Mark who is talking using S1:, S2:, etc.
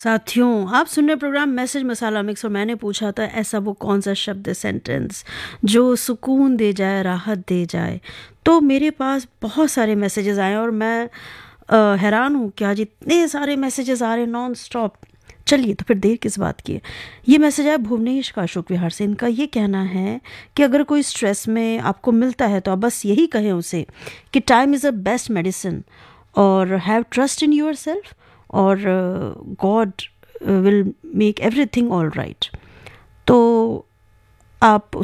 S1: साथियों, आप सुन रहे प्रोग्राम मैसेज मसाला मिक्स और मैंने पूछा था ऐसा वो कौन सा शब्द है, सेंटेंस जो सुकून दे जाए, राहत दे जाए। तो मेरे पास बहुत सारे मैसेजेस आए और मैं हैरान हूँ कि आज इतने सारे मैसेजेस आ रहे हैं नॉन स्टॉप। चलिए तो फिर देर किस बात की है। ये मैसेज आया भुवनेश का अशोक विहार से। इनका ये कहना है कि अगर कोई स्ट्रेस में आपको मिलता है तो आप बस यही कहें उसे कि time is a best medicine और have trust in your self और God will make everything all right. तो आप